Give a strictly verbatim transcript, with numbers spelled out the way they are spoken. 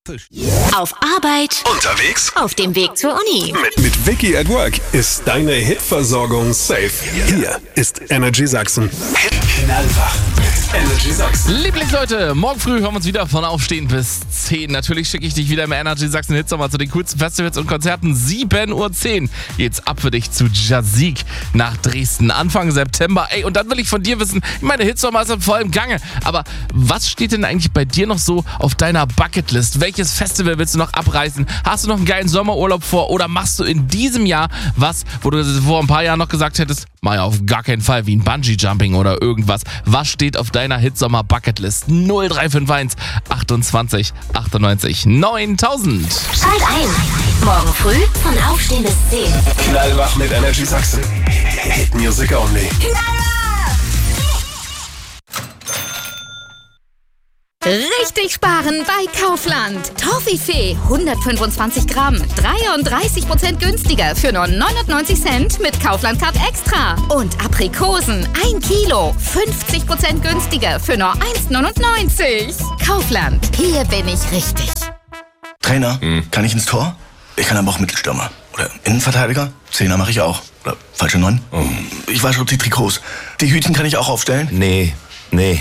Auf Arbeit, Unterwegs, auf dem Weg zur Uni. mit, mit Vicky at Work ist deine Hitversorgung safe. Hier ist Energy Sachsen. Hit knallwach mit Energy Sachsen. Lieblingsleute, morgen früh hören wir uns wieder von Aufstehen bis zehn. Natürlich schicke ich dich wieder im Energy Sachsen Hitsommer zu den coolsten Festivals und Konzerten. sieben Uhr zehn geht's ab für dich zu Jazzig nach Dresden. Anfang September. Ey, und dann will ich von dir wissen, ich meine, Hitsommer ist im vollen Gange. Aber was steht denn eigentlich bei dir noch so auf deiner Bucketlist? Welches Festival willst du noch abreißen? Hast du noch einen geilen Sommerurlaub vor? Oder machst du in diesem Jahr was, wo du vor ein paar Jahren noch gesagt hättest, mach ja auf gar keinen Fall, wie ein Bungee-Jumping oder irgendwas. Was steht auf deiner Hitsommer-Bucketlist? null drei fünf eins achtundzwanzig achtundneunzig neuntausend. Schalt ein. Morgen früh von Aufstehen bis zehn. Knallwach mit Energy Sachsen. Hit Music only. Richtig sparen bei Kaufland. Toffifee hundertfünfundzwanzig Gramm, dreiunddreißig Prozent günstiger für nur neunundneunzig Cent mit Kaufland Card Extra. Und Aprikosen ein Kilo, fünfzig Prozent günstiger für nur eins neunundneunzig. Kaufland, hier bin ich richtig. Trainer, kann ich ins Tor? Ich kann aber auch Mittelstürmer. Oder Innenverteidiger? Zehner mache ich auch. Oder falsche Neun? Ich wasche auch die Trikots. Die Hütchen kann ich auch aufstellen? Nee, nee.